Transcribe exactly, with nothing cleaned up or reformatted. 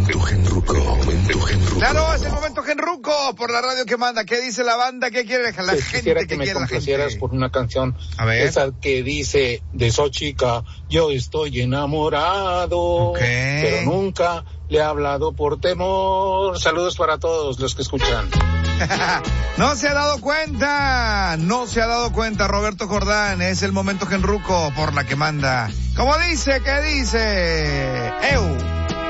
Momento Genruco, momento Genruco. Claro, es el momento Genruco por la radio que manda. ¿Qué dice la banda? ¿Qué quiere dejar la pues gente? Quisiera que que me quiere complacieras por una canción. A ver. Esa que dice, de esa chica, yo estoy enamorado. Okay. Pero nunca le he hablado por temor. Saludos para todos los que escuchan. No se ha dado cuenta, no se ha dado cuenta Roberto Jordán, es el momento Genruco por la que manda. ¿Cómo dice? ¿Qué dice? Eu.